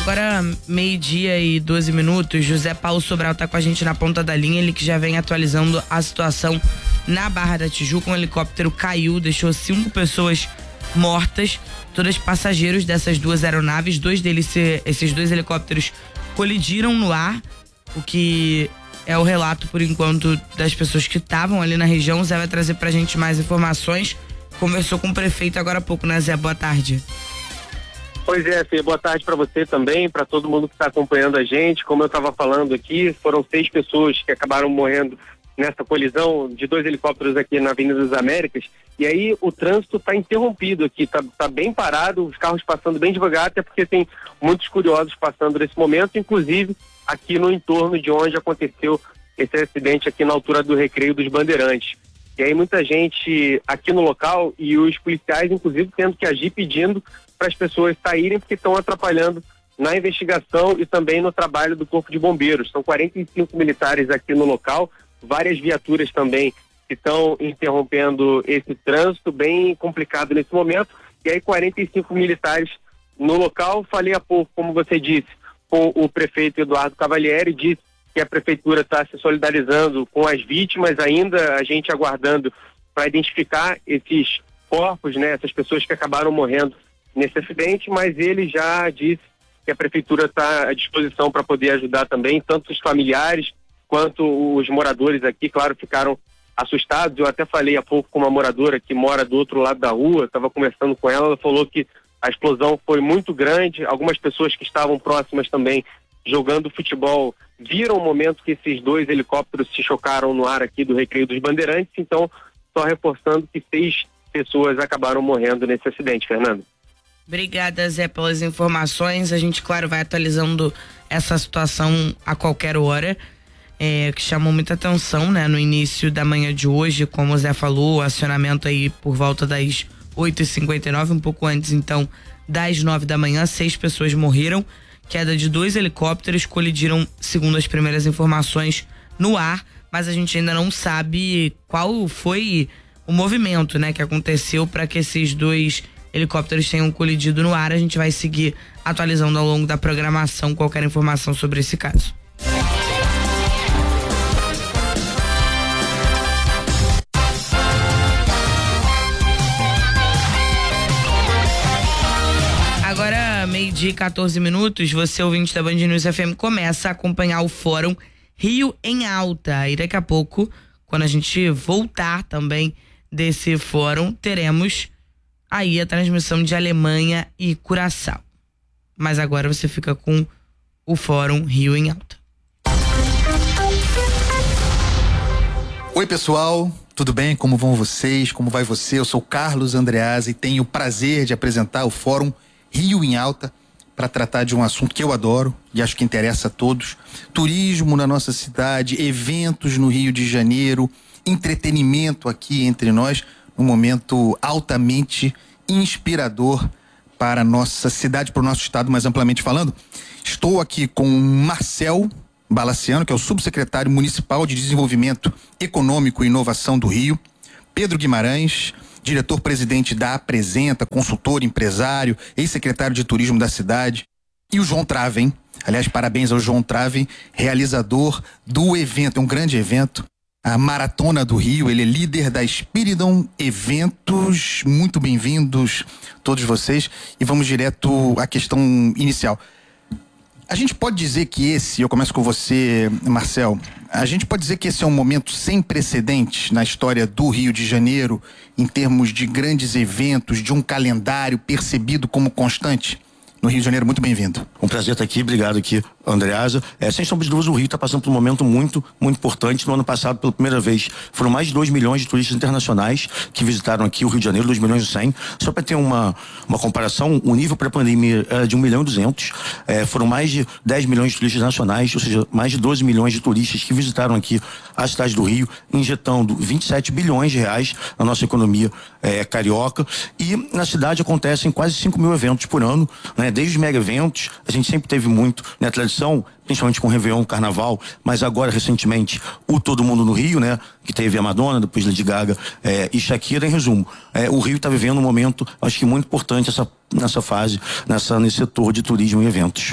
Agora, 12:12, José Paulo Sobral tá com a gente na ponta da linha, ele que já vem atualizando a situação na Barra da Tijuca. Um helicóptero caiu, deixou 5 pessoas mortas, todas passageiros dessas 2 aeronaves. Esses 2 helicópteros colidiram no ar, o que é o relato por enquanto das pessoas que estavam ali na região. O Zé vai trazer pra gente mais informações. Conversou com o prefeito agora há pouco, né, Zé? Boa tarde. Pois é, Fê, boa tarde para você também, para todo mundo que está acompanhando a gente. Como eu estava falando aqui, foram 6 pessoas que acabaram morrendo nessa colisão de 2 helicópteros aqui na Avenida das Américas. E aí o trânsito está interrompido aqui, tá bem parado, os carros passando bem devagar, até porque tem muitos curiosos passando nesse momento, inclusive aqui no entorno de onde aconteceu esse acidente aqui na altura do Recreio dos Bandeirantes. E aí muita gente aqui no local e os policiais, inclusive, tendo que agir pedindo para as pessoas saírem porque estão atrapalhando na investigação e também no trabalho do Corpo de Bombeiros. São 45 militares aqui no local, várias viaturas também que estão interrompendo esse trânsito bem complicado nesse momento. E aí 45 militares no local. Falei há pouco, como você disse, com o prefeito Eduardo Cavalieri, disse que a prefeitura está se solidarizando com as vítimas, ainda a gente aguardando para identificar esses corpos, né, essas pessoas que acabaram morrendo nesse acidente, mas ele já disse que a prefeitura está à disposição para poder ajudar também, tanto os familiares quanto os moradores aqui. Claro, ficaram assustados. Eu até falei há pouco com uma moradora que mora do outro lado da rua, estava conversando com ela, ela falou que a explosão foi muito grande, algumas pessoas que estavam próximas também jogando futebol viram o momento que esses 2 helicópteros se chocaram no ar aqui do Recreio dos Bandeirantes. Então, só reforçando que 6 pessoas acabaram morrendo nesse acidente, Fernando. Obrigada, Zé, pelas informações. A gente, claro, vai atualizando essa situação a qualquer hora, que chamou muita atenção, né? No início da manhã de hoje, como o Zé falou, o acionamento aí por volta das 8h59, um pouco antes, então, das 9 da manhã, 6 pessoas morreram. Queda de 2 helicópteros, colidiram, segundo as primeiras informações, no ar, mas a gente ainda não sabe qual foi o movimento, né, que aconteceu para que esses 2 helicópteros tenham colidido no ar. A gente vai seguir atualizando ao longo da programação qualquer informação sobre esse caso. Agora, 12:14, você, ouvinte da Band News FM, começa a acompanhar o Fórum Rio em Alta. E daqui a pouco, quando a gente voltar também desse fórum, teremos aí a transmissão de Alemanha e Curaçao. Mas agora você fica com o Fórum Rio em Alta. Oi, pessoal, tudo bem? Como vão vocês? Como vai você? Eu sou Carlos Andreazzi e tenho o prazer de apresentar o Fórum Rio em Alta para tratar de um assunto que eu adoro e acho que interessa a todos: turismo na nossa cidade, eventos no Rio de Janeiro, entretenimento aqui entre nós, num momento altamente inspirador para a nossa cidade, para o nosso estado, mais amplamente falando. Estou aqui com Marcel Balaciano, que é o subsecretário municipal de Desenvolvimento Econômico e Inovação do Rio, Pedro Guimarães, diretor-presidente da Apresenta, consultor, empresário, ex-secretário de turismo da cidade, e o João Traven. Aliás, parabéns ao João Traven, realizador do evento, é um grande evento, a Maratona do Rio. Ele é líder da Spiridon Eventos. Muito bem-vindos todos vocês, e vamos direto à questão inicial. A gente pode dizer que eu começo com você, Marcel, a gente pode dizer que esse é um momento sem precedentes na história do Rio de Janeiro, em termos de grandes eventos, de um calendário percebido como constante no Rio de Janeiro. Muito bem-vindo. Um prazer estar aqui, obrigado aqui, Andreasa. Sem sombra de dúvidas, o Rio está passando por um momento muito, muito importante. No ano passado, pela primeira vez, foram mais de 2 milhões de turistas internacionais que visitaram aqui o Rio de Janeiro, 2 milhões e 100. Só para ter uma comparação, o nível pré-pandemia era de 1 milhão e 200. Foram mais de 10 milhões de turistas nacionais, ou seja, mais de 12 milhões de turistas que visitaram aqui a cidade do Rio, injetando 27 bilhões de reais na nossa economia carioca. E na cidade acontecem quase 5 mil eventos por ano, né? Desde os mega eventos, a gente sempre teve muito, né, tradição, principalmente com o Réveillon, Carnaval, mas agora, recentemente, o Todo Mundo no Rio, né, que teve a Madonna, depois Lady Gaga e Shakira. Em resumo, o Rio está vivendo um momento, acho que muito importante nessa fase, nesse setor de turismo e eventos.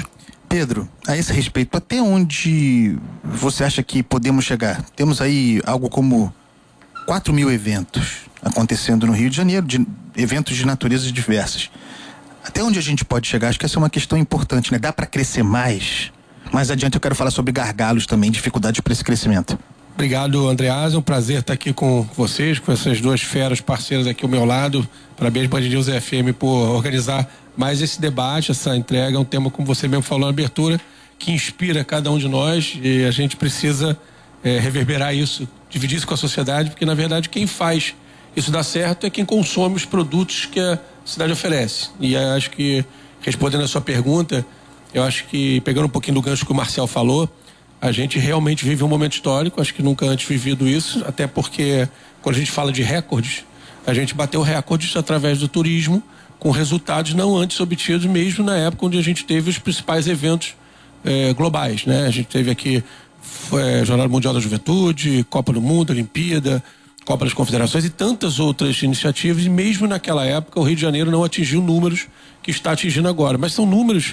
Pedro, a esse respeito, até onde você acha que podemos chegar? Temos aí algo como 4.000 eventos acontecendo no Rio de Janeiro, eventos de naturezas diversas. Até onde a gente pode chegar? Acho que essa é uma questão importante, né? Dá para crescer mais? Mais adiante eu quero falar sobre gargalos também, dificuldades para esse crescimento. Obrigado, Andreasa. É um prazer estar aqui com vocês, com essas duas feras parceiras aqui ao meu lado. Parabéns para a Band News FM por organizar mais esse debate, essa entrega. É um tema, como você mesmo falou na abertura, que inspira cada um de nós, e a gente precisa reverberar isso, dividir isso com a sociedade, porque na verdade quem faz isso dar certo é quem consome os produtos que a cidade oferece. E acho que, respondendo a sua pergunta, eu acho que, pegando um pouquinho do gancho que o Marcel falou, a gente realmente vive um momento histórico, acho que nunca antes vivido isso, até porque quando a gente fala de recordes, a gente bateu recordes através do turismo, com resultados não antes obtidos, mesmo na época onde a gente teve os principais eventos globais, né? A gente teve aqui Jornada Mundial da Juventude, Copa do Mundo, Olimpíada, Copa das Confederações e tantas outras iniciativas, e mesmo naquela época o Rio de Janeiro não atingiu números que está atingindo agora, mas são números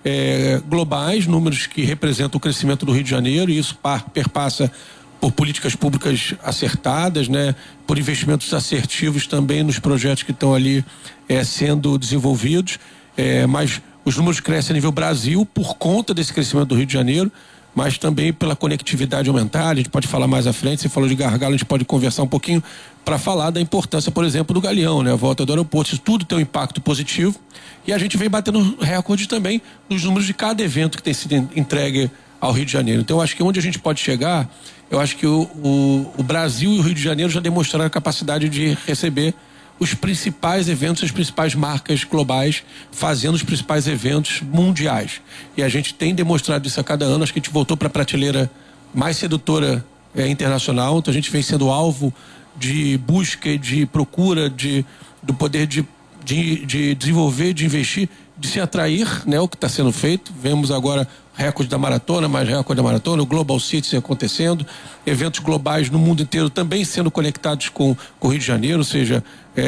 globais, números que representam o crescimento do Rio de Janeiro, e isso perpassa por políticas públicas acertadas, né, por investimentos assertivos também nos projetos que estão ali sendo desenvolvidos, mas os números crescem a nível Brasil por conta desse crescimento do Rio de Janeiro, mas também pela conectividade aumentar. A gente pode falar mais à frente, você falou de gargalo, a gente pode conversar um pouquinho para falar da importância, por exemplo, do Galeão, né, a volta do aeroporto. Isso tudo tem um impacto positivo, e a gente vem batendo recordes também nos números de cada evento que tem sido entregue ao Rio de Janeiro. Então, eu acho que onde a gente pode chegar, eu acho que o Brasil e o Rio de Janeiro já demonstraram a capacidade de receber os principais eventos, as principais marcas globais, fazendo os principais eventos mundiais. E a gente tem demonstrado isso a cada ano. Acho que a gente voltou para a prateleira mais sedutora internacional. Então a gente vem sendo alvo de busca e de procura do poder de desenvolver, de investir, de se atrair, né, o que está sendo feito. Vemos agora recorde da maratona, mais recorde da maratona, o Global City acontecendo, eventos globais no mundo inteiro também sendo conectados com o Rio de Janeiro, ou seja,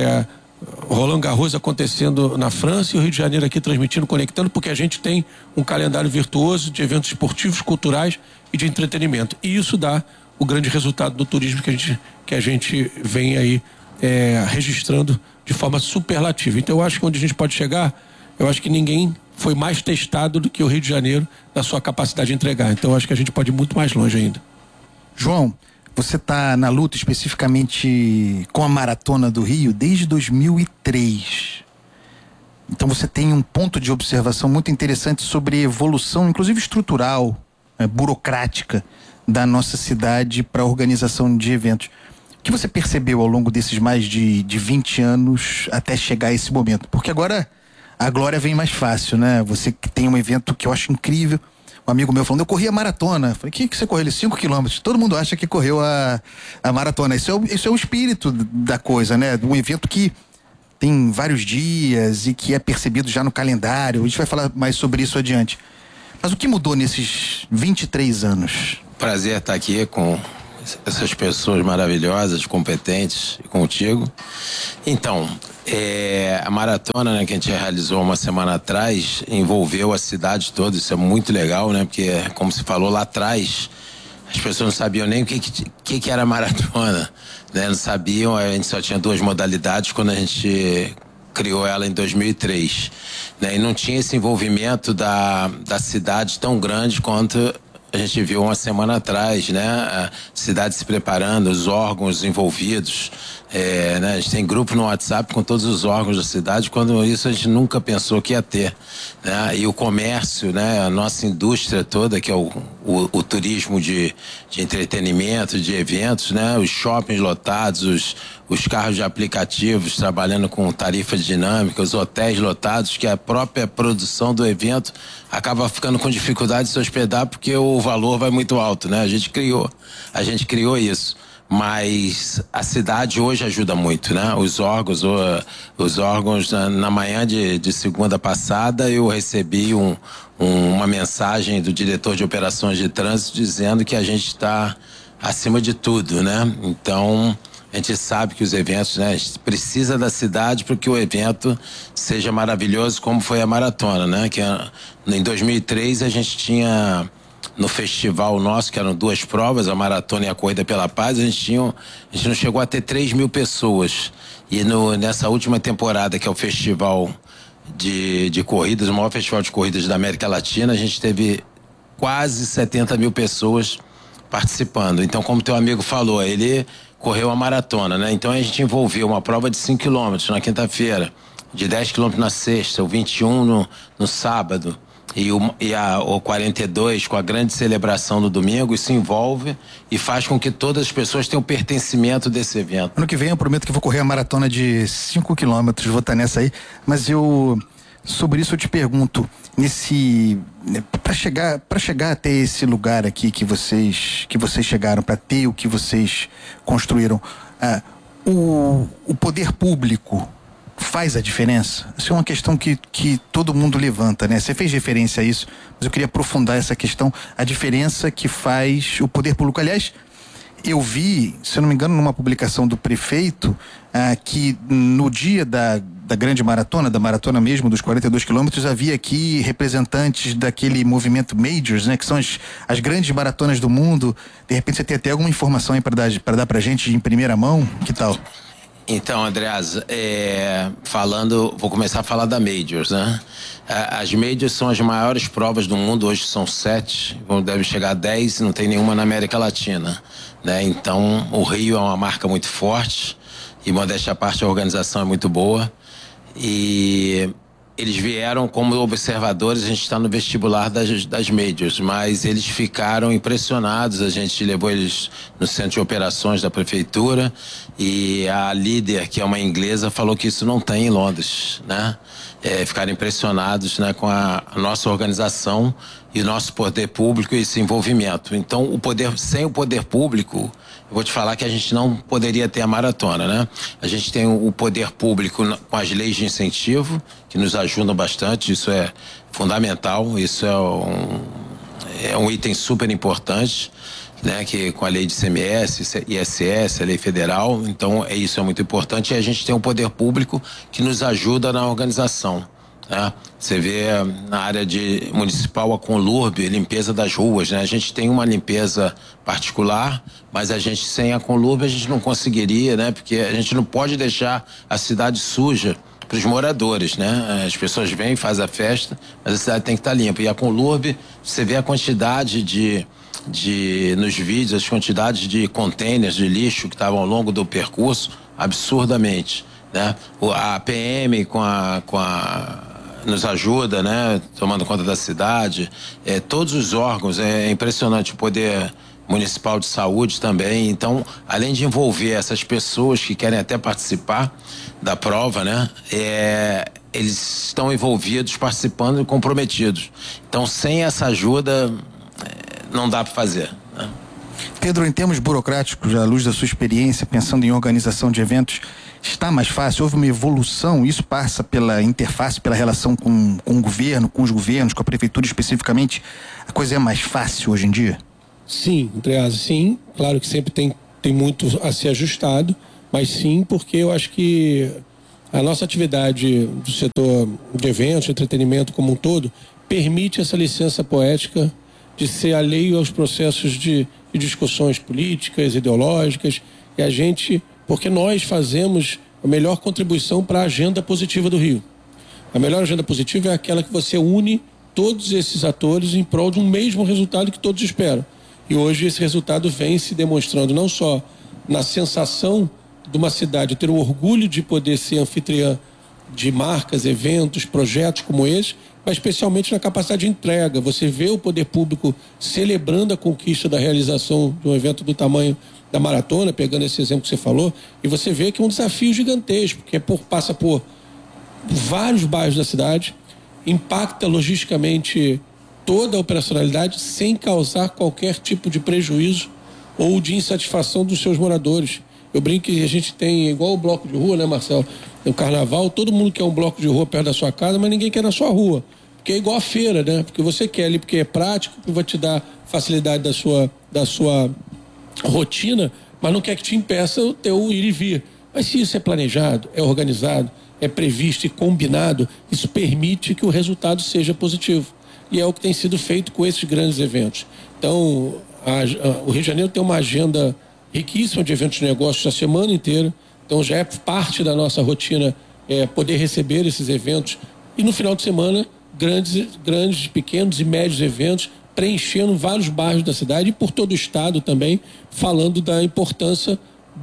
Roland Garros acontecendo na França e o Rio de Janeiro aqui transmitindo, conectando, porque a gente tem um calendário virtuoso de eventos esportivos, culturais e de entretenimento. E isso dá o grande resultado do turismo que a gente vem aí registrando de forma superlativa. Então eu acho que onde a gente pode chegar, eu acho que ninguém foi mais testado do que o Rio de Janeiro na sua capacidade de entregar. Então eu acho que a gente pode ir muito mais longe ainda. João, você está na luta especificamente com a Maratona do Rio desde 2003. Então você tem um ponto de observação muito interessante sobre a evolução, inclusive estrutural, burocrática, da nossa cidade para a organização de eventos. O que você percebeu ao longo desses mais de 20 anos até chegar a esse momento? Porque agora a glória vem mais fácil, né? Você que tem um evento que eu acho incrível. Um amigo meu falando, eu corri a maratona. Eu falei, que você correu? 5 quilômetros. Todo mundo acha que correu a maratona. Isso é o espírito da coisa, né? Um evento que tem vários dias e que é percebido já no calendário. A gente vai falar mais sobre isso adiante. Mas o que mudou nesses 23 anos? Prazer estar aqui com essas pessoas maravilhosas, competentes, contigo. Então, a maratona, né, que a gente realizou uma semana atrás, envolveu a cidade toda. Isso é muito legal, né? Porque, como se falou lá atrás, as pessoas não sabiam nem o que era maratona, né? Não sabiam, a gente só tinha 2 modalidades quando a gente criou ela em 2003, né? E não tinha esse envolvimento da cidade tão grande quanto a gente viu uma semana atrás, né? A cidade se preparando, os órgãos envolvidos, né? A gente tem grupo no WhatsApp com todos os órgãos da cidade, quando isso a gente nunca pensou que ia ter, né? E o comércio, né? A nossa indústria toda, que é o turismo de entretenimento, de eventos, né? Os shoppings lotados, os carros de aplicativos trabalhando com tarifa dinâmica, os hotéis lotados, que a própria produção do evento acaba ficando com dificuldade de se hospedar porque o valor vai muito alto, né? A gente criou isso, mas a cidade hoje ajuda muito, né? Os órgãos na manhã de segunda passada eu recebi uma mensagem do diretor de operações de trânsito dizendo que a gente está acima de tudo, né? Então A gente sabe que os eventos, né? A gente precisa da cidade para que o evento seja maravilhoso, como foi a maratona, né? Que em 2003 a gente tinha no festival nosso, que eram 2 provas, a maratona e a corrida pela paz, a gente não chegou a ter 3.000 pessoas. E nessa última temporada, que é o festival de corridas, o maior festival de corridas da América Latina, a gente teve quase 70.000 pessoas participando. Então, como teu amigo falou, ele correu a maratona, né? Então a gente envolveu uma prova de 5 quilômetros na quinta-feira, de 10 quilômetros na sexta, o 21 no sábado e o 42 com a grande celebração no domingo. Isso envolve e faz com que todas as pessoas tenham pertencimento desse evento. Ano que vem eu prometo que vou correr a maratona de 5 quilômetros, vou estar nessa aí, mas sobre isso eu te pergunto, para chegar até esse lugar aqui que vocês chegaram, para ter o que vocês construíram, o poder público faz a diferença? Isso é uma questão que todo mundo levanta, né? Você fez referência a isso, mas eu queria aprofundar essa questão, a diferença que faz o poder público. Aliás, eu vi, se eu não me engano, numa publicação do prefeito, que no dia da grande maratona, da maratona mesmo, dos 42 quilômetros, havia aqui representantes daquele movimento Majors, né? Que são as grandes maratonas do mundo. De repente você tem até alguma informação aí para dar pra gente em primeira mão? Que tal? Então, Andreas, vou começar a falar da Majors, né? As Majors são as maiores provas do mundo, hoje são 7, deve chegar a 10, não tem nenhuma na América Latina, né? Então, o Rio é uma marca muito forte e, modéstia à parte, a organização é muito boa e eles vieram como observadores. A gente está no vestibular das Majors, mas eles ficaram impressionados. A gente levou eles no centro de operações da prefeitura e a líder, que é uma inglesa, falou que isso não tem em Londres, né? Ficaram impressionados, né, com a nossa organização e o nosso poder público e esse envolvimento. Então, sem o poder público, eu vou te falar que a gente não poderia ter a maratona, né? A gente tem o poder público com as leis de incentivo, que nos ajudam bastante, isso é fundamental, isso é um item super importante, né? Que com a lei de ICMS, ISS, a lei federal, então isso é muito importante, e a gente tem um poder público que nos ajuda na organização. Você vê na área municipal, a Conlurb, limpeza das ruas, né? A gente tem uma limpeza particular, mas sem a Conlurb a gente não conseguiria, né? Porque a gente não pode deixar a cidade suja para os moradores, né? As pessoas vêm, fazem a festa, mas a cidade tem que estar limpa. E a Conlurb, você vê a quantidade nos vídeos, as quantidades de containers de lixo que estavam ao longo do percurso, absurdamente, né? A PM nos ajuda, né? Tomando conta da cidade, todos os órgãos, é impressionante, o poder municipal de saúde também. Então, além de envolver essas pessoas que querem até participar da prova, né? Eles estão envolvidos, participando e comprometidos. Então, sem essa ajuda, não dá para fazer, né? Pedro, em termos burocráticos, à luz da sua experiência, pensando em organização de eventos, está mais fácil? Houve uma evolução? Isso passa pela interface, pela relação com o governo, com os governos, com a prefeitura especificamente? A coisa é mais fácil hoje em dia? Sim, Andreas, sim. Claro que sempre tem muito a ser ajustado, mas sim, porque eu acho que a nossa atividade do setor de eventos, de entretenimento como um todo, permite essa licença poética de ser alheio aos processos de discussões políticas, ideológicas, porque nós fazemos a melhor contribuição para a agenda positiva do Rio. A melhor agenda positiva é aquela que você une todos esses atores em prol de um mesmo resultado que todos esperam. E hoje esse resultado vem se demonstrando não só na sensação de uma cidade ter o orgulho de poder ser anfitriã de marcas, eventos, projetos como esse, mas especialmente na capacidade de entrega. Você vê o poder público celebrando a conquista da realização de um evento do tamanho da maratona, pegando esse exemplo que você falou, e você vê que é um desafio gigantesco, porque passa por vários bairros da cidade, impacta logisticamente toda a operacionalidade sem causar qualquer tipo de prejuízo ou de insatisfação dos seus moradores. Eu brinco que a gente tem igual o bloco de rua, né, Marcelo? No carnaval, todo mundo quer um bloco de rua perto da sua casa, mas ninguém quer na sua rua. Porque é igual a feira, né? Porque você quer ali, porque é prático, porque vai te dar facilidade da sua rotina, mas não quer que te impeça o teu ir e vir. Mas se isso é planejado, é organizado, é previsto e combinado, isso permite que o resultado seja positivo. E é o que tem sido feito com esses grandes eventos. Então, o Rio de Janeiro tem uma agenda riquíssima de eventos de negócios a semana inteira. Então, já é parte da nossa rotina poder receber esses eventos. E no final de semana, grandes, pequenos e médios eventos, preenchendo vários bairros da cidade e por todo o estado também, falando da importância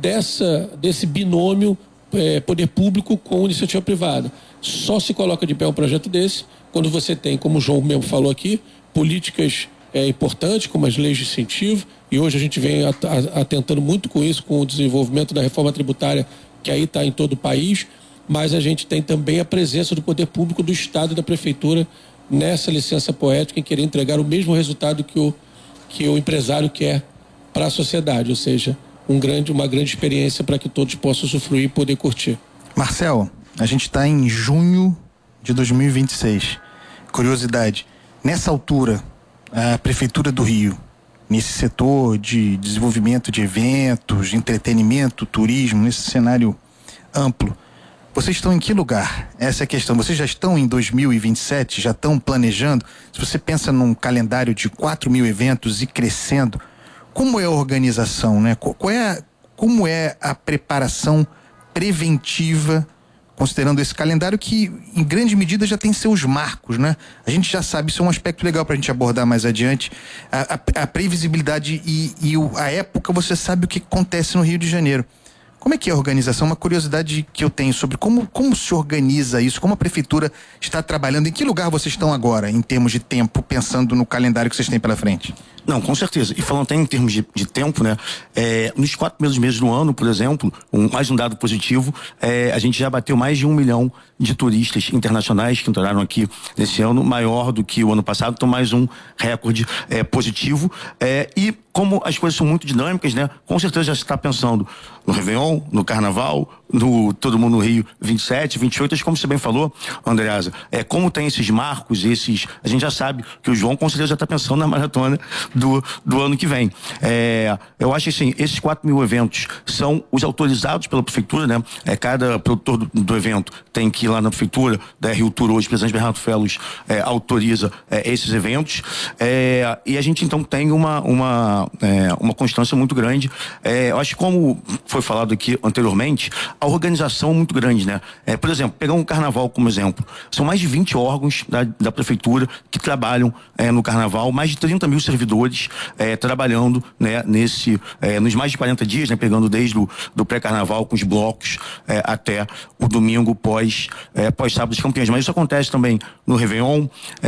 desse binômio poder público com iniciativa privada. Só se coloca de pé um projeto desse quando você tem, como o João mesmo falou aqui, políticas importantes, como as leis de incentivo, e hoje a gente vem atentando muito com isso, com o desenvolvimento da reforma tributária, que aí está em todo o país, mas a gente tem também a presença do poder público do Estado e da Prefeitura nessa licença poética em querer entregar o mesmo resultado que o empresário quer para a sociedade, ou seja, uma grande experiência para que todos possam usufruir e poder curtir. Marcel, a gente está em junho de 2026. Curiosidade, nessa altura, a Prefeitura do Rio, nesse setor de desenvolvimento de eventos, de entretenimento, turismo, nesse cenário amplo, vocês estão em que lugar? Essa é a questão. Vocês já estão em 2027? Já estão planejando? Se você pensa num calendário de 4.000 eventos e crescendo, como é a organização, né? Como é a preparação preventiva, considerando esse calendário que, em grande medida, já tem seus marcos, né? A gente já sabe, isso é um aspecto legal para a gente abordar mais adiante, a previsibilidade e a época, você sabe o que acontece no Rio de Janeiro. Como é que é a organização? Uma curiosidade que eu tenho sobre como se organiza isso, como a prefeitura está trabalhando, em que lugar vocês estão agora, em termos de tempo, pensando no calendário que vocês têm pela frente? Não, com certeza. E falando até em termos de tempo, né? Nos 4 primeiros meses do ano, por exemplo, mais um dado positivo, a gente já bateu mais de 1 milhão de turistas internacionais que entraram aqui nesse ano, maior do que o ano passado, então mais um recorde positivo. E como as coisas são muito dinâmicas, né? Com certeza já se está pensando no Réveillon, no Carnaval, no Todo Mundo no Rio 27, 28, como você bem falou, Andreasa, como tem esses marcos, a gente já sabe que o João com certeza já está pensando na maratona do ano que vem. Eu acho que assim, esses 4.000 eventos são os autorizados pela prefeitura, né? Cada produtor do evento tem que ir lá na prefeitura, da Rio Tour hoje, o presidente Bernardo Fellos autoriza esses eventos, e a gente então tem uma constância muito grande. Eu acho que, como foi falado aqui anteriormente, a organização é muito grande, né? Por exemplo, pegar um carnaval como exemplo, são mais de 20 órgãos da prefeitura que trabalham no carnaval, mais de 30 mil servidores trabalhando, né, nos mais de 40 dias, né, pegando desde do pré-carnaval com os blocos até o domingo pós Sábado dos Campeões. Mas isso acontece também no Réveillon,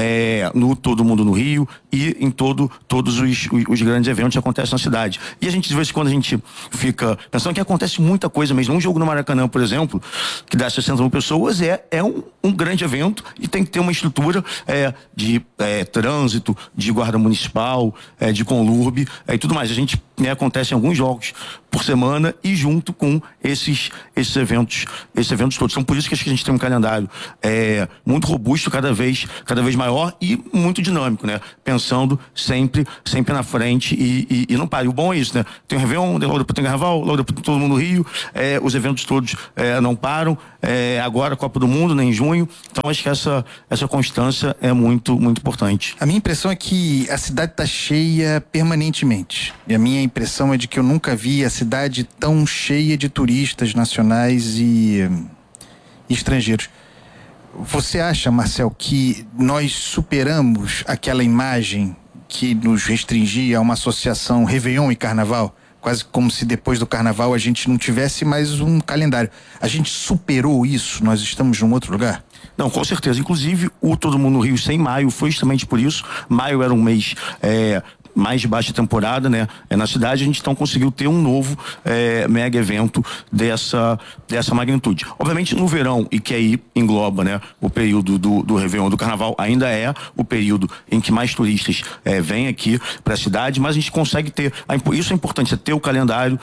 no Todo Mundo no Rio e em todos os grandes eventos que acontecem na cidade. E a gente, de vez em quando, a gente fica pensando que acontece muita coisa mesmo. Um jogo no Maracanã, por exemplo, que dá 60 mil pessoas, é um grande evento e tem que ter uma estrutura de trânsito, de guarda municipal, de conlurbe e tudo mais. A gente, acontece em alguns jogos por semana e junto com esses eventos todos. Então, por isso que a gente tem um calendário muito robusto, cada vez maior e muito dinâmico, né? Pensando sempre na frente e não para. E o bom é isso, né? Tem o Réveillon, logo depois tem o Carnaval, logo depois tem Todo Mundo no Rio, os eventos todos não param, agora a Copa do Mundo, né, em junho. Então, acho que essa constância é muito, muito importante. A minha impressão é que a cidade está cheia permanentemente. E a minha impressão é de que eu nunca vi a cidade tão cheia de turistas nacionais e estrangeiros. Você acha, Marcel, que nós superamos aquela imagem que nos restringia a uma associação Réveillon e Carnaval? Quase como se depois do Carnaval a gente não tivesse mais um calendário. A gente superou isso? Nós estamos num outro lugar? Não, com certeza. Inclusive, o Todo Mundo no Rio sem maio foi justamente por isso. Maio era um mês mais de baixa temporada, né? Na cidade, a gente então conseguiu ter um novo mega evento dessa magnitude. Obviamente, no verão, e que aí engloba, né, o período do Réveillon, do Carnaval, ainda é o período em que mais turistas vêm aqui para a cidade, mas a gente consegue ter, isso é importante, ter o calendário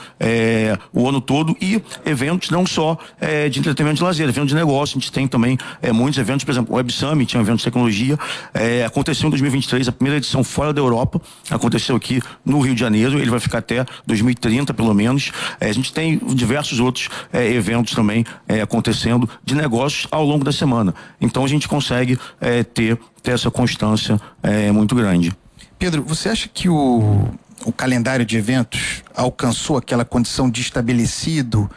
o ano todo e eventos não só de entretenimento de lazer, eventos de negócio. A gente tem também muitos eventos, por exemplo, o Web Summit, um evento de tecnologia, aconteceu em 2023, a primeira edição fora da Europa, aconteceu aqui no Rio de Janeiro, ele vai ficar até 2030 pelo menos. A gente tem diversos outros eventos também acontecendo de negócios ao longo da semana. Então a gente consegue ter essa constância muito grande. Pedro, você acha que o calendário de eventos alcançou aquela condição de estabelecido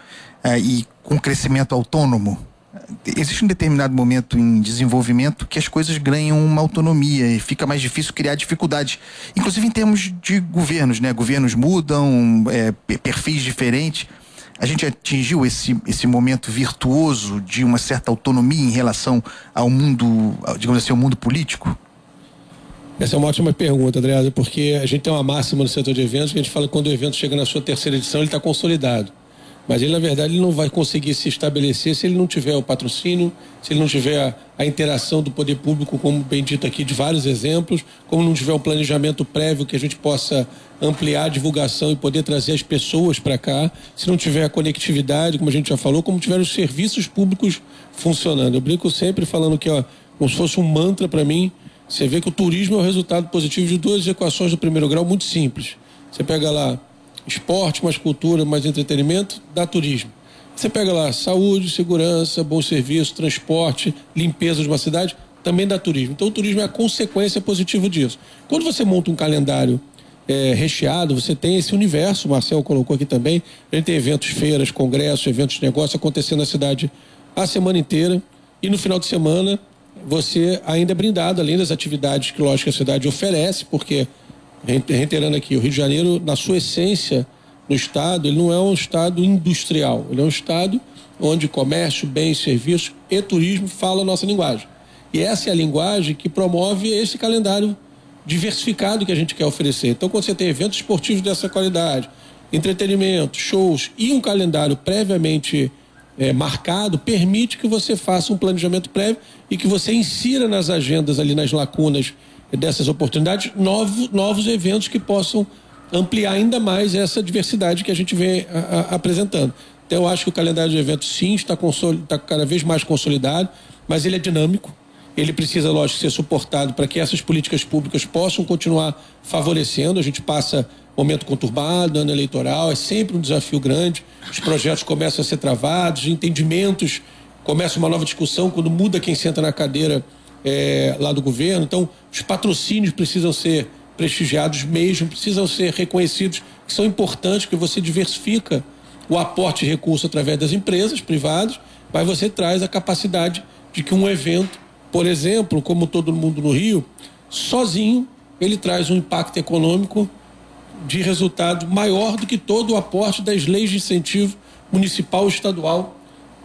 e com crescimento autônomo? Existe um determinado momento em desenvolvimento que as coisas ganham uma autonomia e fica mais difícil criar dificuldades, inclusive em termos de governos, né? Governos mudam, perfis diferentes. A gente atingiu esse momento virtuoso de uma certa autonomia em relação ao mundo, digamos assim, ao mundo político? Essa é uma ótima pergunta, Andreasa, porque a gente tem uma máxima no setor de eventos que a gente fala que quando o evento chega na sua terceira edição, ele está consolidado. Mas ele, na verdade, ele não vai conseguir se estabelecer se ele não tiver o patrocínio, se ele não tiver a interação do poder público, como bem dito aqui, de vários exemplos, como não tiver um planejamento prévio que a gente possa ampliar a divulgação e poder trazer as pessoas para cá, se não tiver a conectividade, como a gente já falou, como tiver os serviços públicos funcionando. Eu brinco sempre falando que, como se fosse um mantra para mim, você vê que o turismo é o resultado positivo de duas equações do primeiro grau muito simples. Você pega lá esporte, mais cultura, mais entretenimento, dá turismo. Você pega lá saúde, segurança, bom serviço, transporte, limpeza de uma cidade, também dá turismo. Então o turismo é a consequência positiva disso. Quando você monta um calendário recheado, você tem esse universo, o Marcel colocou aqui também, a gente tem eventos, feiras, congressos, eventos de negócio acontecendo na cidade a semana inteira, e no final de semana você ainda é brindado, além das atividades que, lógico, a cidade oferece, porque, reiterando aqui, o Rio de Janeiro, na sua essência, no estado, ele não é um estado industrial, ele é um estado onde comércio, bens, serviços e turismo falam a nossa linguagem. E essa é a linguagem que promove esse calendário diversificado que a gente quer oferecer. Então, quando você tem eventos esportivos dessa qualidade, entretenimento, shows e um calendário previamente marcado, permite que você faça um planejamento prévio e que você insira nas agendas ali, nas lacunas dessas oportunidades, novos eventos que possam ampliar ainda mais essa diversidade que a gente vem apresentando. Então eu acho que o calendário de eventos sim está cada vez mais consolidado, mas ele é dinâmico, ele precisa, lógico, ser suportado para que essas políticas públicas possam continuar favorecendo. A gente passa momento conturbado, ano eleitoral, é sempre um desafio grande, os projetos começam a ser travados, entendimentos, começa uma nova discussão quando muda quem senta na cadeira lá do governo. Então os patrocínios precisam ser prestigiados mesmo, precisam ser reconhecidos, que são importantes, porque você diversifica o aporte de recursos através das empresas privadas, mas você traz a capacidade de que um evento, por exemplo, como Todo Mundo no Rio, sozinho ele traz um impacto econômico de resultado maior do que todo o aporte das leis de incentivo municipal e estadual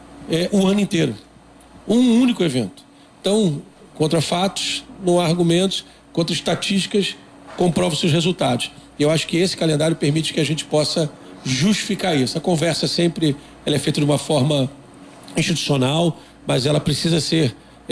o ano inteiro. Um único evento. Então, contra fatos, não há argumentos, contra estatísticas, comprova seus resultados. Eu acho que esse calendário permite que a gente possa justificar isso. A conversa sempre ela é feita de uma forma institucional, mas ela precisa ser,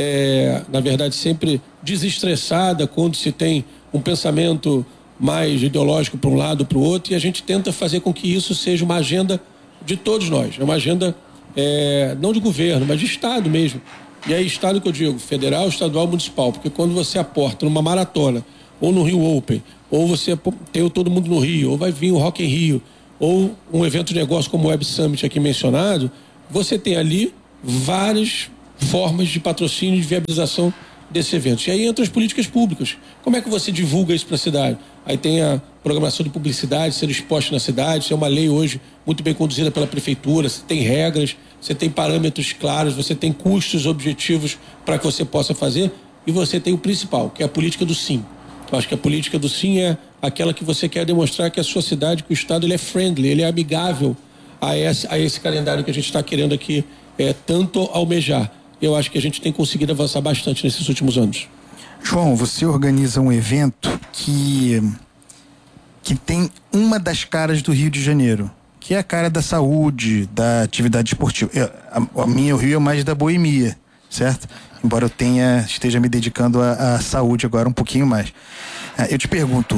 na verdade, sempre desestressada quando se tem um pensamento mais ideológico para um lado ou para o outro, e a gente tenta fazer com que isso seja uma agenda de todos nós. É uma agenda não de governo, mas de Estado mesmo. E aí, Estado que eu digo, federal, estadual, municipal, porque quando você aporta numa maratona, ou no Rio Open, ou você tem o Todo Mundo no Rio, ou vai vir o Rock in Rio, ou um evento de negócio como o Web Summit aqui mencionado, você tem ali várias formas de patrocínio e de viabilização desses eventos. E aí entram as políticas públicas. Como é que você divulga isso para a cidade? Aí tem a programação de publicidade sendo exposta na cidade, isso é uma lei hoje muito bem conduzida pela prefeitura, você tem regras, você tem parâmetros claros, você tem custos objetivos para que você possa fazer, e você tem o principal, que é a política do sim. Eu acho que a política do sim é aquela que você quer demonstrar que a sua cidade, que o Estado, ele é friendly, ele é amigável a esse calendário que a gente está querendo aqui tanto almejar. Eu acho que a gente tem conseguido avançar bastante nesses últimos anos. João, você organiza um evento que tem uma das caras do Rio de Janeiro, que é a cara da saúde, da atividade esportiva. A minha, o Rio é mais da boemia, certo? Embora eu esteja me dedicando à saúde agora um pouquinho mais. Eu te pergunto,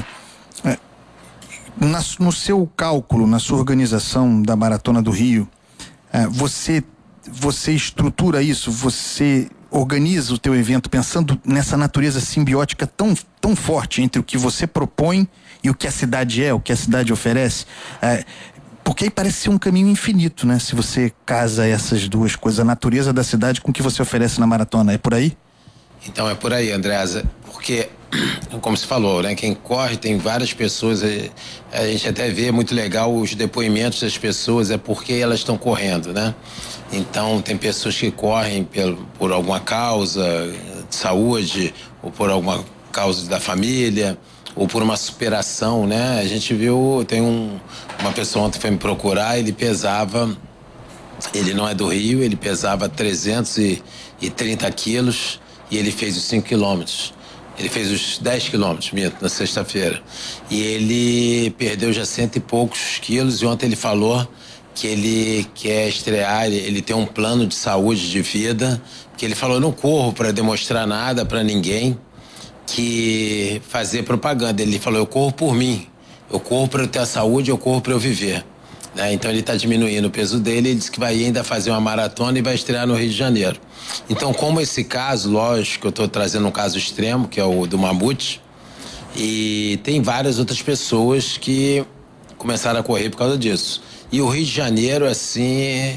no seu cálculo, na sua organização da Maratona do Rio, você estrutura isso, você organiza o teu evento pensando nessa natureza simbiótica tão forte entre o que você propõe e o que a cidade o que a cidade oferece? Porque aí parece ser um caminho infinito, né? Se você casa essas duas coisas, a natureza da cidade com o que você oferece na maratona. É por aí? Então é por aí, Andreasa, porque, como se falou, né? Quem corre, tem várias pessoas, a gente até vê muito legal os depoimentos das pessoas, é porque elas estão correndo, né? Então tem pessoas que correm por alguma causa de saúde, ou por alguma causa da família, ou por uma superação, né? A gente viu, tem uma pessoa ontem foi me procurar, ele não é do Rio, ele pesava 330 quilos e ele fez os 5 quilômetros. Ele fez os 10 quilômetros, na sexta-feira. E ele perdeu já 100 e poucos quilos, e ontem ele falou que ele quer estrear, ele tem um plano de saúde, de vida, que ele falou, eu não corro para demonstrar nada para ninguém, que fazer propaganda. Ele falou, eu corro por mim, eu corro para eu ter a saúde, eu corro para eu viver, né? Então ele está diminuindo o peso dele, ele disse que vai ainda fazer uma maratona e vai estrear no Rio de Janeiro. Então, como esse caso, lógico, eu estou trazendo um caso extremo, que é o do Mamute, e tem várias outras pessoas que começaram a correr por causa disso. E o Rio de Janeiro, assim,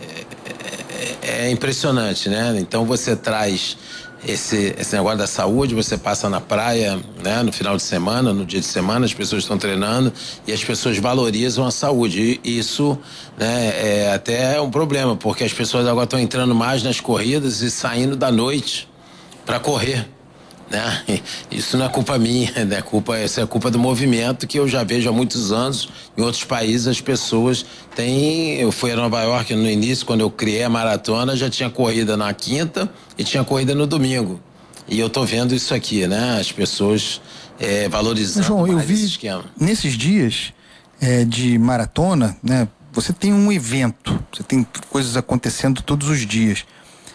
é impressionante, né? Então você traz esse negócio da saúde, você passa na praia, né, no final de semana, no dia de semana, as pessoas estão treinando e as pessoas valorizam a saúde. E isso, né, é até um problema, porque as pessoas agora estão entrando mais nas corridas e saindo da noite para correr, né? Isso não é culpa minha, né? Essa é culpa do movimento que eu já vejo há muitos anos. Em outros países as pessoas têm. Eu fui a Nova York no início, quando eu criei a maratona, já tinha corrida na quinta e tinha corrida no domingo. E eu tô vendo isso aqui, né? As pessoas valorizando. João, eu vi esse esquema. Nesses dias de maratona, né? Você tem um evento, você tem coisas acontecendo todos os dias.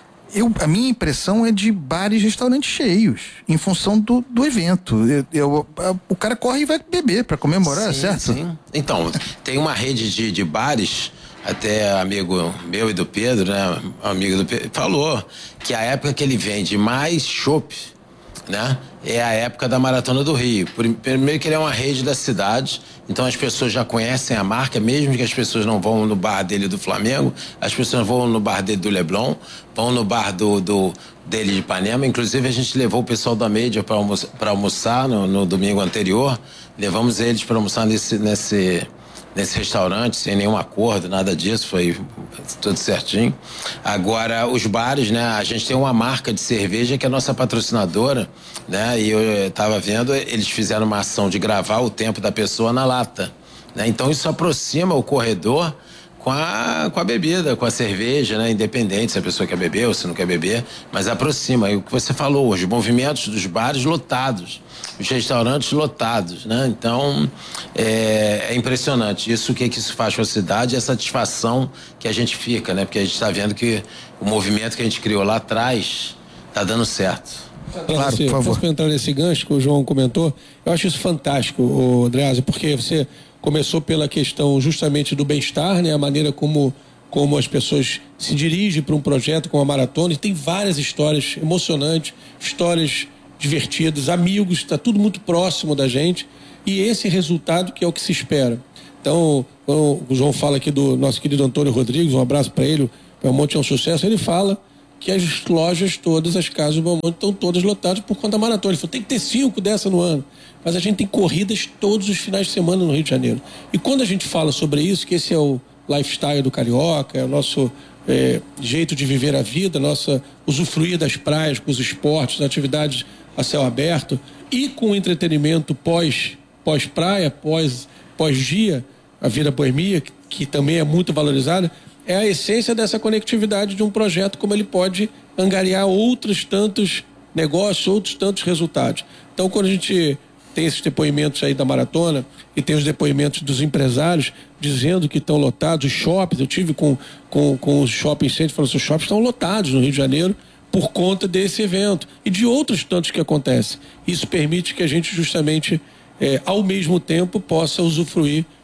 A minha impressão é de bares e restaurantes cheios, em função do evento. O cara corre e vai beber para comemorar, sim, certo? Sim. Então, tem uma rede de bares, até amigo meu e do Pedro, né? Amigo do Pedro, falou que a época que ele vende mais chopp, né? É a época da Maratona do Rio. Primeiro que ele é uma rede da cidade, então as pessoas já conhecem a marca, mesmo que as pessoas não vão no bar dele do Flamengo, as pessoas vão no bar dele do Leblon, vão no bar dele de Ipanema. Inclusive a gente levou o pessoal da mídia para almoçar no domingo anterior, levamos eles para almoçar nesse restaurante, sem nenhum acordo, nada disso, foi tudo certinho. Agora, os bares, né? A gente tem uma marca de cerveja que é a nossa patrocinadora, né? E eu estava vendo, eles fizeram uma ação de gravar o tempo da pessoa na lata, né? Então isso aproxima o corredor com a bebida, com a cerveja, né? Independente se a pessoa quer beber ou se não quer beber, mas aproxima. E o que você falou, os movimentos dos bares lotados, os restaurantes lotados, né? Então, é impressionante. O que isso faz com a cidade, a satisfação que a gente fica, né? Porque a gente está vendo que o movimento que a gente criou lá atrás está dando certo. Claro, por favor. Posso entrar nesse gancho que o João comentou? Eu acho isso fantástico, Andreasa, porque você começou pela questão justamente do bem-estar, né? A maneira como as pessoas se dirigem para um projeto como a maratona, e tem várias histórias emocionantes, histórias divertidas, amigos, está tudo muito próximo da gente, e esse resultado que é o que se espera. Então, quando o João fala aqui do nosso querido Antônio Rodrigues, um abraço para ele, o Belmonte é um sucesso, ele fala que as lojas todas, as casas do Belmonte estão todas lotadas por conta da maratona. Ele falou, tem que ter 5 dessa no ano. Mas a gente tem corridas todos os finais de semana no Rio de Janeiro. E quando a gente fala sobre isso, que esse é o lifestyle do carioca, é o nosso jeito de viver a vida, nossa usufruir das praias, com os esportes, as atividades a céu aberto, e com o entretenimento pós-praia, pós-dia, a vida boemia, que também é muito valorizada, é a essência dessa conectividade de um projeto, como ele pode angariar outros tantos negócios, outros tantos resultados. Então, quando a gente tem esses depoimentos aí da maratona e tem os depoimentos dos empresários dizendo que estão lotados, os shoppings, eu tive com os shopping centers, falando que os shoppings estão lotados no Rio de Janeiro por conta desse evento e de outros tantos que acontecem. Isso permite que a gente justamente, ao mesmo tempo, possa usufruir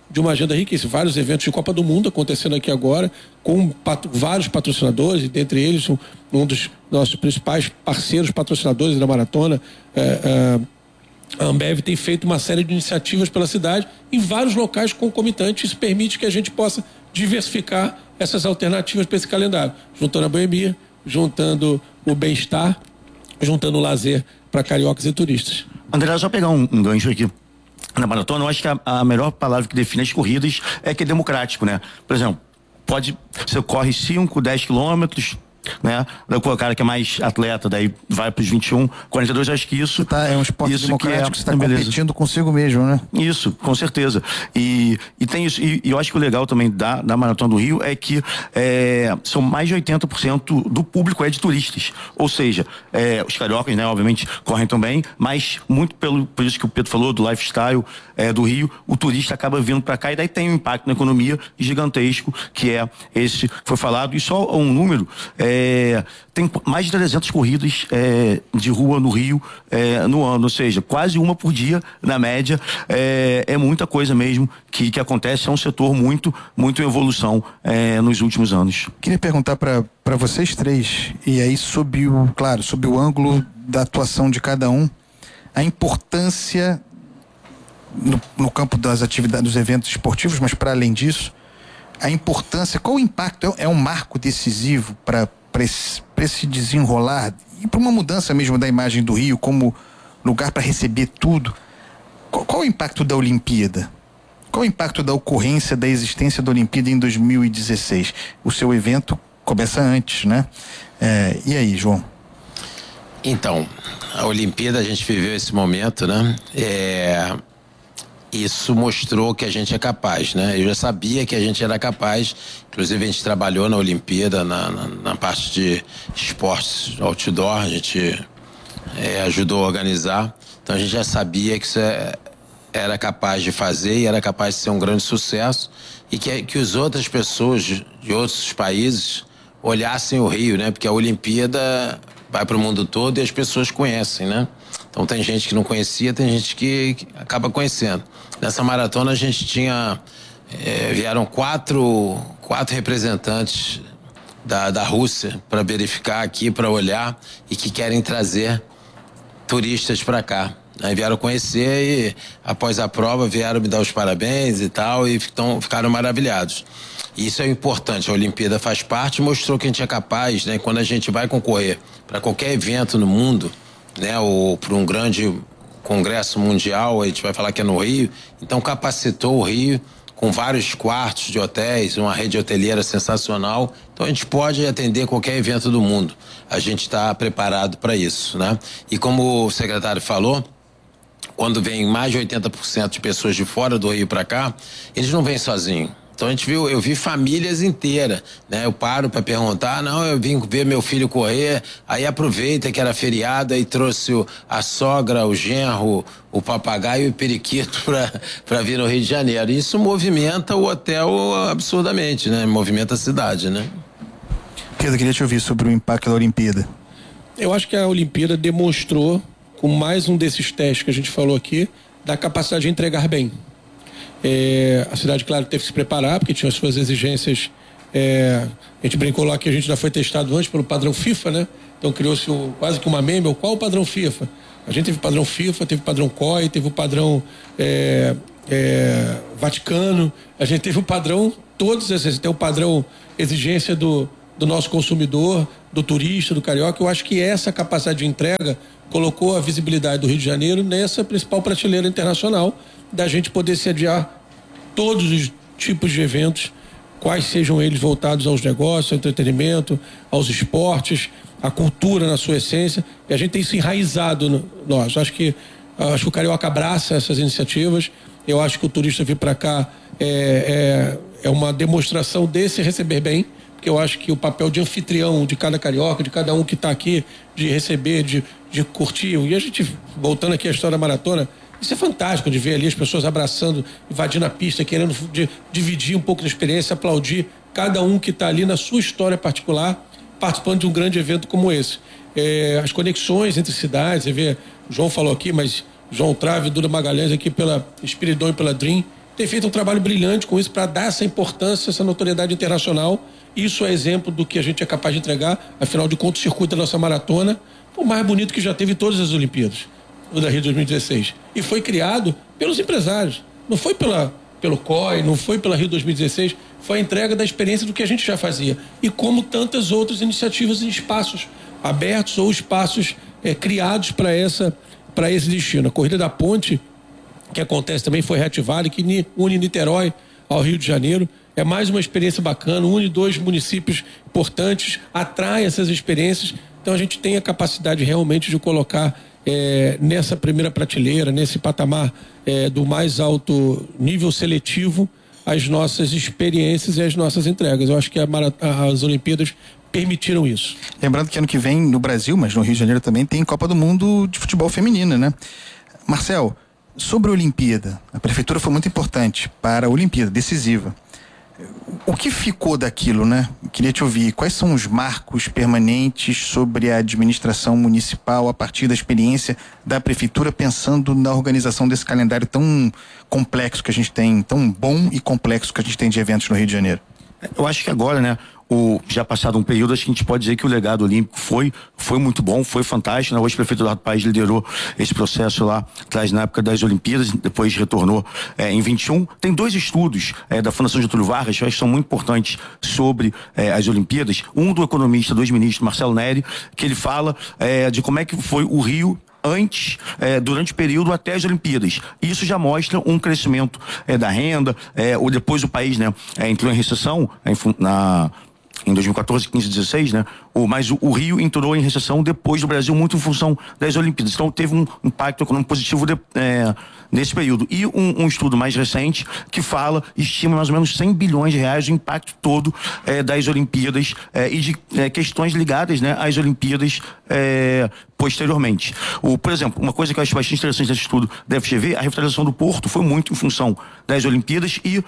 de uma agenda riquíssima, vários eventos de Copa do Mundo acontecendo aqui agora, com vários patrocinadores, e dentre eles um dos nossos principais parceiros patrocinadores da maratona, a Ambev tem feito uma série de iniciativas pela cidade em vários locais concomitantes. Isso permite que a gente possa diversificar essas alternativas para esse calendário, juntando a boemia, juntando o bem-estar, juntando o lazer para cariocas e turistas. André, só pegar um gancho aqui. Na maratona, eu acho que a melhor palavra que define as corridas é que é democrático, né? Por exemplo, você corre 5, 10 quilômetros, né? O cara que é mais atleta, daí vai para os 21, 42, acho que isso... É um esporte democrático que você está competindo consigo mesmo, né? Isso, com certeza. E tem isso, e eu acho que o legal também da Maratona do Rio é que são mais de 80% do público é de turistas. Ou seja, os cariocas, né, obviamente, correm também, mas muito por isso que o Pedro falou, do lifestyle do Rio, o turista acaba vindo para cá e daí tem um impacto na economia gigantesco, que é esse que foi falado. E só um número, tem mais de 300 corridas de rua no Rio no ano, ou seja, quase uma por dia na média. É muita coisa mesmo que acontece, é um setor muito em evolução nos últimos anos. Queria perguntar para vocês três, e aí sob o ângulo da atuação de cada um, a importância no campo das atividades, dos eventos esportivos, mas para além disso, a importância, qual o impacto, é um marco decisivo para esse desenrolar e para uma mudança mesmo da imagem do Rio como lugar para receber tudo? Qual o impacto da Olimpíada? Qual o impacto da ocorrência, da existência da Olimpíada em 2016? O seu evento começa antes, né? E aí, João? Então, a Olimpíada, a gente viveu esse momento, né? Isso mostrou que a gente é capaz, né? Eu já sabia que a gente era capaz, inclusive a gente trabalhou na Olimpíada, na parte de esportes outdoor, a gente ajudou a organizar, então a gente já sabia que isso era capaz de fazer e era capaz de ser um grande sucesso e que as outras pessoas de outros países olhassem o Rio, né? Porque a Olimpíada vai para o mundo todo e as pessoas conhecem, né? Então tem gente que não conhecia, tem gente que acaba conhecendo. Nessa maratona a gente vieram quatro representantes da Rússia para verificar aqui, para olhar e que querem trazer turistas para cá. Aí vieram conhecer e após a prova vieram me dar os parabéns e tal e ficaram maravilhados. E isso é importante, a Olimpíada faz parte, mostrou que a gente é capaz, né? Quando a gente vai concorrer para qualquer evento no mundo, né? Ou para um grande congresso mundial, a gente vai falar que é no Rio, então capacitou o Rio com vários quartos de hotéis, uma rede hoteleira sensacional, então a gente pode atender qualquer evento do mundo, a gente está preparado para isso, né? E como o secretário falou, quando vem mais de 80% de pessoas de fora do Rio para cá, eles não vêm sozinhos. Então eu vi famílias inteiras, né? Eu paro para perguntar, não, eu vim ver meu filho correr, aí aproveita que era feriado e trouxe a sogra, o genro, o papagaio e o periquito para vir no Rio de Janeiro. Isso movimenta o hotel absurdamente, né? Movimenta a cidade, né? Pedro, queria te ouvir sobre o impacto da Olimpíada. Eu acho que a Olimpíada demonstrou, com mais um desses testes que a gente falou aqui, da capacidade de entregar bem. A cidade, claro, teve que se preparar, porque tinha as suas exigências. A gente brincou lá que a gente já foi testado antes pelo padrão FIFA, né? Então criou-se quase que uma meme. Qual o padrão FIFA? A gente teve o padrão FIFA, teve o padrão COI, teve o padrão Vaticano, a gente teve o padrão, todos esses, tem o padrão exigência do nosso consumidor, do turista, do carioca. Eu acho que essa capacidade de entrega colocou a visibilidade do Rio de Janeiro nessa principal prateleira internacional, da gente poder sediar todos os tipos de eventos, quais sejam eles voltados aos negócios, ao entretenimento, aos esportes, à cultura na sua essência, e a gente tem isso enraizado nós. Acho que o carioca abraça essas iniciativas. Eu acho que o turista vir para cá é uma demonstração desse receber bem, porque eu acho que o papel de anfitrião de cada carioca, de cada um que está aqui, de receber, de curtir, e a gente, voltando aqui à história da maratona, isso é fantástico de ver ali as pessoas abraçando, invadindo a pista, querendo dividir um pouco da experiência, aplaudir cada um que está ali na sua história particular, participando de um grande evento como esse. As conexões entre cidades, você vê, o João falou aqui, mas João Trave, Duda Magalhães aqui pela Espiridon e pela Dream, tem feito um trabalho brilhante com isso para dar essa importância, essa notoriedade internacional. Isso é exemplo do que a gente é capaz de entregar. Afinal de contas, o circuito da nossa maratona foi o mais bonito que já teve todas as Olimpíadas, o da Rio 2016. E foi criado pelos empresários. Não foi pelo COI, não foi pela Rio 2016, foi a entrega da experiência do que a gente já fazia. E como tantas outras iniciativas em espaços abertos ou espaços criados para esse destino. A Corrida da Ponte, que acontece também, foi reativada, que une Niterói ao Rio de Janeiro. É mais uma experiência bacana, une 2 municípios importantes, atrai essas experiências. Então a gente tem a capacidade realmente de colocar nessa primeira prateleira, nesse patamar do mais alto nível seletivo, as nossas experiências e as nossas entregas. Eu acho que as Olimpíadas permitiram isso. Lembrando que ano que vem no Brasil, mas no Rio de Janeiro também, tem Copa do Mundo de futebol feminino, né? Marcel, sobre a Olimpíada, a prefeitura foi muito importante para a Olimpíada, decisiva. O que ficou daquilo, né? Queria te ouvir, quais são os marcos permanentes sobre a administração municipal a partir da experiência da prefeitura, pensando na organização desse calendário tão complexo que a gente tem, tão bom e complexo que a gente tem de eventos no Rio de Janeiro? Eu acho que agora, né, já passado um período, acho que a gente pode dizer que o legado olímpico foi muito bom, foi fantástico, né? Hoje o prefeito do país liderou esse processo lá atrás na época das Olimpíadas, depois retornou em 21. Tem 2 estudos da Fundação Getúlio Vargas, que eu acho que são muito importantes sobre as Olimpíadas. Um do economista, do ex-ministro Marcelo Neri, que ele fala de como é que foi o Rio antes, durante o período até as Olimpíadas. Isso já mostra um crescimento da renda, ou depois o país, né, entrou em recessão em 2014, 15, 16, né? Mas o Rio entrou em recessão depois do Brasil, muito em função das Olimpíadas. Então teve um impacto econômico positivo nesse período. E um estudo mais recente que estima mais ou menos 100 bilhões de reais o impacto todo das Olimpíadas e de questões ligadas, né, às Olimpíadas posteriormente. Por exemplo, uma coisa que eu acho bastante interessante nesse estudo da FGV, a revitalização do Porto foi muito em função das Olimpíadas e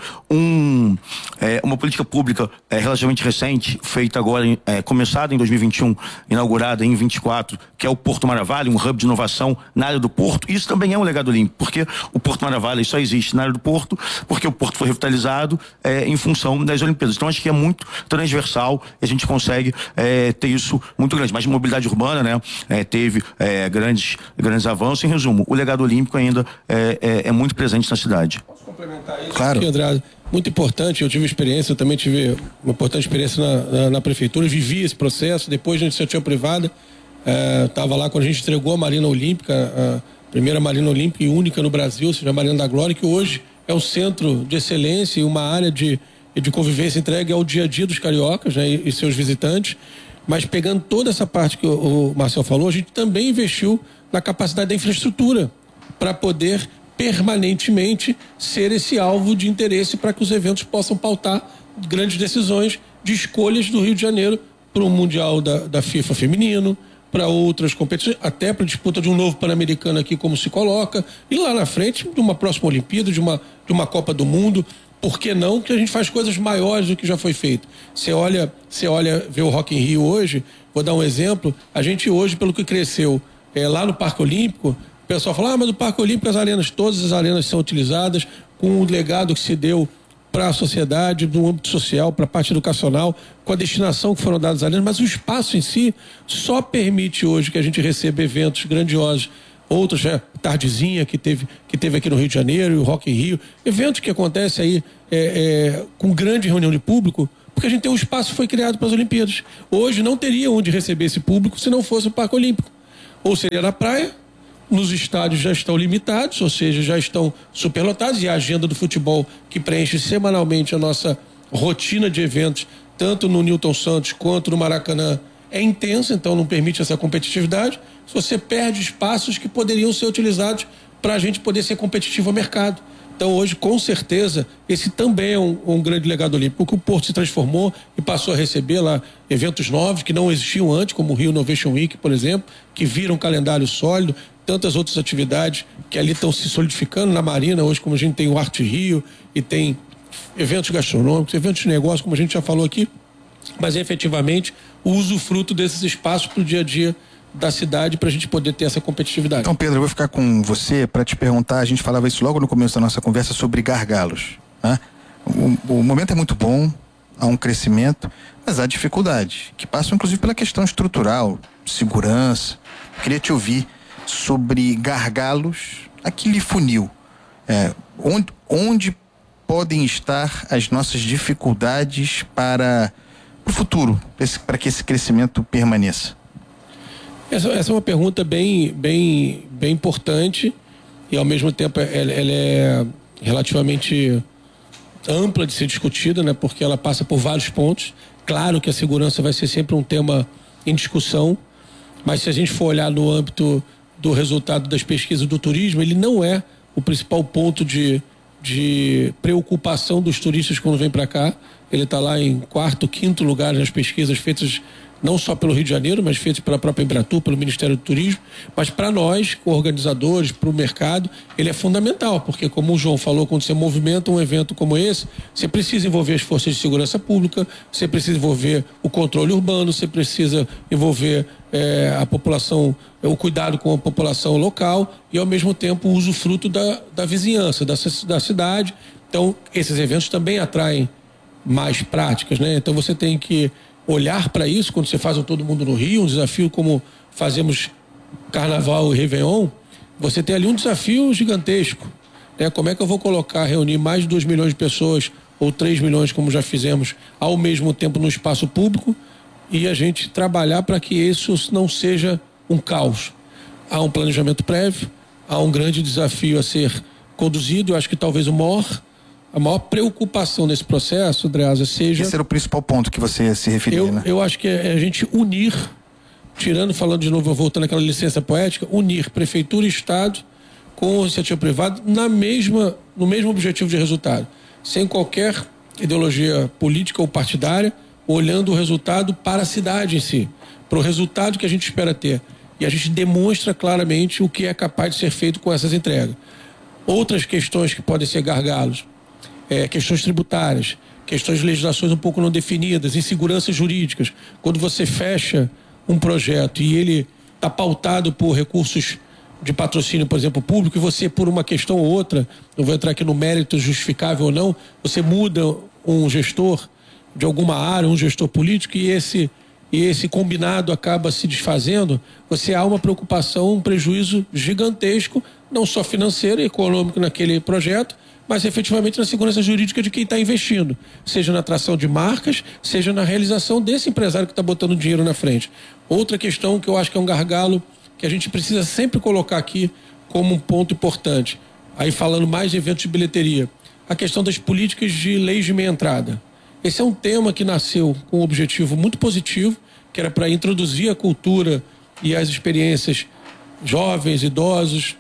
uma política pública relativamente recente, feita agora, começada em 2021, inaugurada em 24, que é o Porto Maravilha, um hub de inovação na área do Porto. Isso também é um legado olímpico, porque o Porto Maravilha só existe na área do Porto, porque o Porto foi revitalizado em função das Olimpíadas. Então acho que é muito transversal e a gente consegue ter isso muito grande. Mas mobilidade urbana, né, teve grandes avanços. Em resumo, o legado olímpico ainda é muito presente na cidade. Posso complementar isso? Claro. Aqui, André, muito importante, eu tive experiência, eu também tive uma importante experiência na prefeitura, vivi esse processo, depois de iniciativa privada, estava lá quando a gente entregou a Marina Olímpica, a primeira Marina Olímpica e única no Brasil, ou seja, a Marina da Glória, que hoje é um centro de excelência e uma área de convivência entregue ao dia a dia dos cariocas, né, e seus visitantes. Mas pegando toda essa parte que o Marcel falou, a gente também investiu na capacidade da infraestrutura para poder permanentemente ser esse alvo de interesse para que os eventos possam pautar grandes decisões de escolhas do Rio de Janeiro para o Mundial da FIFA feminino, para outras competições, até para a disputa de um novo Pan-Americano aqui, como se coloca, e lá na frente de uma próxima Olimpíada, de uma Copa do Mundo. Por que não? Que a gente faz coisas maiores do que já foi feito. Você olha, vê o Rock in Rio hoje, vou dar um exemplo, a gente hoje, pelo que cresceu lá no Parque Olímpico, o pessoal fala, mas no Parque Olímpico todas as arenas são utilizadas com o legado que se deu para a sociedade, do âmbito social, para a parte educacional, com a destinação que foram dadas às arenas, mas o espaço em si só permite hoje que a gente receba eventos grandiosos, outros, Tardezinha, que teve aqui no Rio de Janeiro, e o Rock in Rio, eventos que acontecem aí com grande reunião de público, porque a gente tem um espaço que foi criado para as Olimpíadas. Hoje não teria onde receber esse público se não fosse o Parque Olímpico. Ou seria na praia, nos estádios já estão limitados, ou seja, já estão superlotados, e a agenda do futebol que preenche semanalmente a nossa rotina de eventos, tanto no Newton Santos quanto no Maracanã, é intensa, então não permite essa competitividade. Se você perde espaços que poderiam ser utilizados para a gente poder ser competitivo ao mercado. Então hoje, com certeza, esse também é um grande legado olímpico, porque o Porto se transformou e passou a receber lá eventos novos que não existiam antes, como o Rio Innovation Week, por exemplo, que viram um calendário sólido, tantas outras atividades que ali estão se solidificando na Marina, hoje como a gente tem o Arte Rio e tem eventos gastronômicos, eventos de negócio, como a gente já falou aqui, mas efetivamente o usufruto desses espaços para o dia a dia da cidade para a gente poder ter essa competitividade. Então, Pedro, eu vou ficar com você para te perguntar, a gente falava isso logo no começo da nossa conversa sobre gargalos, né? O momento é muito bom, há um crescimento, mas há dificuldade, que passam inclusive pela questão estrutural, segurança. Eu queria te ouvir sobre gargalos, aquele funil. Onde podem estar as nossas dificuldades para o futuro, para que esse crescimento permaneça? Essa é uma pergunta bem importante e ao mesmo tempo ela é relativamente ampla de ser discutida, né? Porque ela passa por vários pontos. Claro que a segurança vai ser sempre um tema em discussão, mas se a gente for olhar no âmbito do resultado das pesquisas do turismo, ele não é o principal ponto de preocupação dos turistas quando vem para cá. Ele está lá em 4º, 5º lugar nas pesquisas feitas não só pelo Rio de Janeiro, mas feitas pela própria Embratur, pelo Ministério do Turismo. Mas para nós, organizadores, para o mercado, ele é fundamental, porque como o João falou, quando você movimenta um evento como esse, você precisa envolver as forças de segurança pública, você precisa envolver o controle urbano, você precisa envolver a população, o cuidado com a população local e ao mesmo tempo o usufruto da vizinhança, da cidade. Então, esses eventos também atraem mais práticas, né? Então você tem que olhar para isso quando você faz o Todo Mundo no Rio, um desafio como fazemos Carnaval e Réveillon, você tem ali um desafio gigantesco, né? Como é que eu vou reunir mais de 2 milhões de pessoas ou 3 milhões, como já fizemos, ao mesmo tempo no espaço público e a gente trabalhar para que isso não seja um caos. Há um planejamento prévio, há um grande desafio a ser conduzido. Eu acho que talvez a maior preocupação nesse processo, Andreasa, seja... Esse era o principal ponto que você se referiu, né? Eu acho que é a gente unir, falando de novo, voltando àquela licença poética, unir prefeitura e Estado com iniciativa privada no mesmo objetivo de resultado, sem qualquer ideologia política ou partidária, olhando o resultado para a cidade em si, para o resultado que a gente espera ter. E a gente demonstra claramente o que é capaz de ser feito com essas entregas. Outras questões que podem ser gargalos, questões tributárias, questões de legislações um pouco não definidas, inseguranças jurídicas. Quando você fecha um projeto e ele está pautado por recursos de patrocínio, por exemplo, público, e você, por uma questão ou outra, não vou entrar aqui no mérito justificável ou não, você muda um gestor de alguma área, um gestor político, e esse combinado acaba se desfazendo, você há uma preocupação, um prejuízo gigantesco, não só financeiro e econômico naquele projeto, mas efetivamente na segurança jurídica de quem está investindo, seja na atração de marcas, seja na realização desse empresário que está botando dinheiro na frente. Outra questão que eu acho que é um gargalo que a gente precisa sempre colocar aqui como um ponto importante, aí falando mais de eventos de bilheteria, a questão das políticas de leis de meia entrada. Esse é um tema que nasceu com um objetivo muito positivo, que era para introduzir a cultura e as experiências jovens, idosos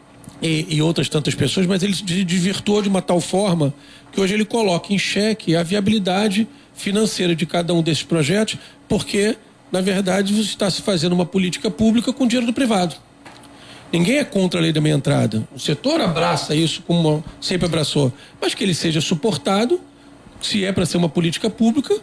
e outras tantas pessoas, mas ele se desvirtuou de uma tal forma que hoje ele coloca em xeque a viabilidade financeira de cada um desses projetos, porque, na verdade, você está se fazendo uma política pública com dinheiro do privado. Ninguém é contra a lei da meia entrada. O setor abraça isso como sempre abraçou, mas que ele seja suportado, se é para ser uma política pública,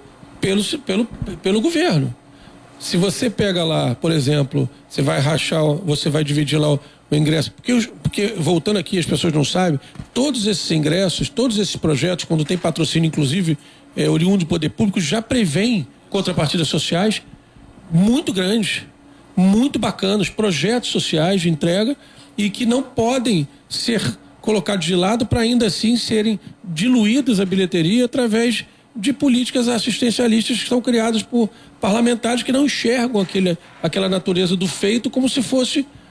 pelo governo. Se você pega lá, por exemplo, você vai dividir lá o ingresso, porque voltando aqui, as pessoas não sabem, todos esses ingressos, todos esses projetos, quando tem patrocínio, inclusive oriundo do poder público, já prevêem contrapartidas sociais muito grandes, muito bacanas, projetos sociais de entrega e que não podem ser colocados de lado para ainda assim serem diluídos a bilheteria através de políticas assistencialistas que são criadas por parlamentares que não enxergam aquela natureza do feito como se fosse